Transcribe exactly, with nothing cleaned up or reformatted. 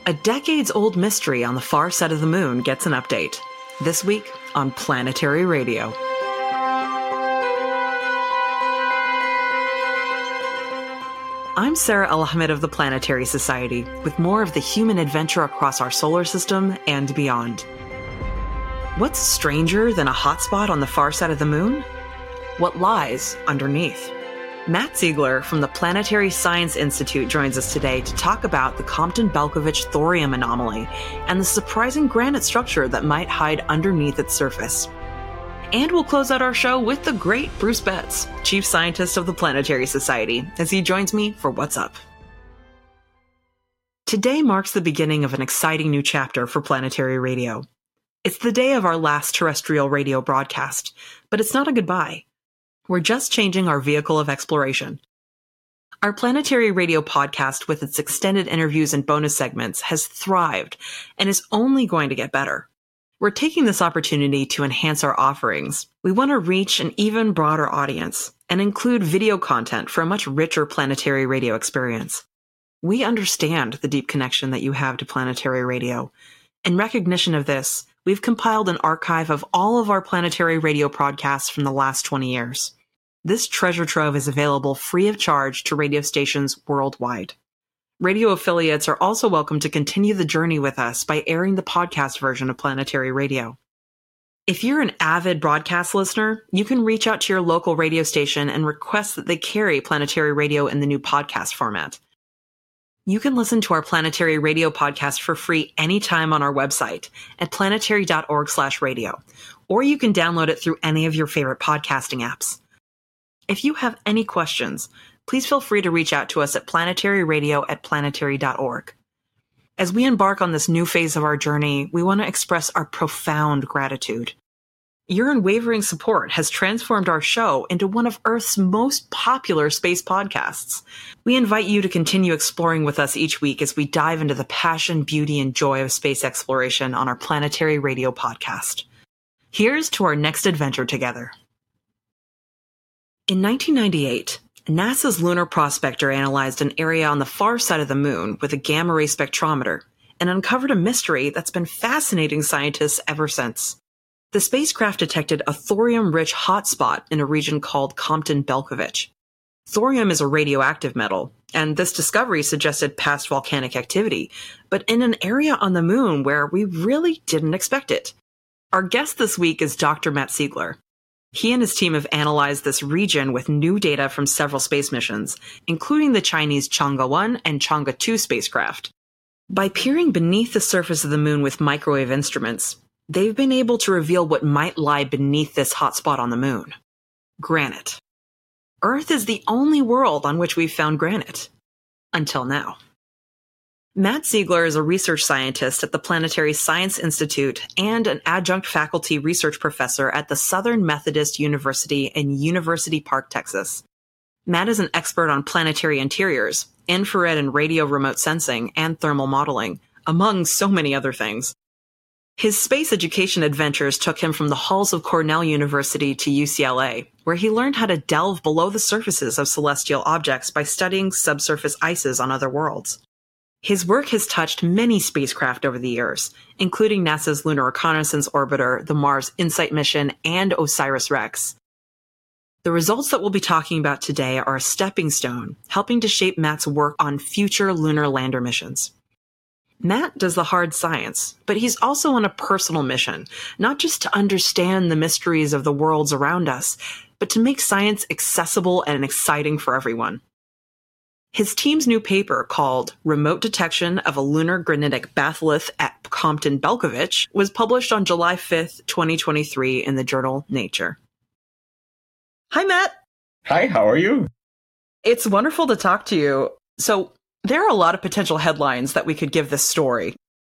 A decades-old mystery on the far side of the moon gets an update. This week on Planetary Radio. I'm Sarah El-Ahmed of the Planetary Society, with more of the human adventure across our solar system and beyond. What's stranger than a hotspot on the far side of the moon? What lies underneath? Matt Ziegler from the Planetary Science Institute joins us today to talk about the Compton-Belkovich thorium anomaly and the surprising granite structure that might hide underneath its surface. And we'll close out our show with the great Bruce Betts, Chief Scientist of the Planetary Society, as he joins me for What's Up. Today marks the beginning of an exciting new chapter for Planetary Radio. It's the day of our last terrestrial radio broadcast, but it's not a goodbye. We're just changing our vehicle of exploration. Our Planetary Radio podcast, with its extended interviews and bonus segments, has thrived and is only going to get better. We're taking this opportunity to enhance our offerings. We want to reach an even broader audience and include video content for a much richer Planetary Radio experience. We understand the deep connection that you have to Planetary Radio. In recognition of this, we've compiled an archive of all of our Planetary Radio podcasts from the last twenty years. This treasure trove is available free of charge to radio stations worldwide. Radio affiliates are also welcome to continue the journey with us by airing the podcast version of Planetary Radio. If you're an avid broadcast listener, you can reach out to your local radio station and request that they carry Planetary Radio in the new podcast format. You can listen to our Planetary Radio podcast for free anytime on our website at planetary.org slash radio, or you can download it through any of your favorite podcasting apps. If you have any questions, please feel free to reach out to us at planetaryradio at planetary dot org. As we embark on this new phase of our journey, we want to express our profound gratitude. Your unwavering support has transformed our show into one of Earth's most popular space podcasts. We invite you to continue exploring with us each week as we dive into the passion, beauty, and joy of space exploration on our Planetary Radio podcast. Here's to our next adventure together. In nineteen ninety-eight, NASA's Lunar Prospector analyzed an area on the far side of the moon with a gamma-ray spectrometer and uncovered a mystery that's been fascinating scientists ever since. The spacecraft detected a thorium-rich hotspot in a region called Compton-Belkovich. Thorium is a radioactive metal, and this discovery suggested past volcanic activity, but in an area on the moon where we really didn't expect it. Our guest this week is Doctor Matt Ziegler. He and his team have analyzed this region with new data from several space missions, including the Chinese Chang'e one and Chang'e two spacecraft. By peering beneath the surface of the moon with microwave instruments, they've been able to reveal what might lie beneath this hotspot on the moon. Granite. Earth is the only world on which we've found granite. Until now. Matt Ziegler is a research scientist at the Planetary Science Institute and an adjunct faculty research professor at the Southern Methodist University in University Park, Texas. Matt is an expert on planetary interiors, infrared and radio remote sensing, and thermal modeling, among so many other things. His space education adventures took him from the halls of Cornell University to U C L A, where he learned how to delve below the surfaces of celestial objects by studying subsurface ices on other worlds. His work has touched many spacecraft over the years, including NASA's Lunar Reconnaissance Orbiter, the Mars InSight mission, and OSIRIS-REx. The results that we'll be talking about today are a stepping stone, helping to shape Matt's work on future lunar lander missions. Matt does the hard science, but he's also on a personal mission, not just to understand the mysteries of the worlds around us, but to make science accessible and exciting for everyone. His team's new paper, called Remote Detection of a Lunar Granitic Batholith at Compton-Belkovich, was published on July fifth, twenty twenty-three in the journal Nature. Hi, Matt. Hi, how are you? It's wonderful to talk to you. So, there are a lot of potential headlines that we could give this story.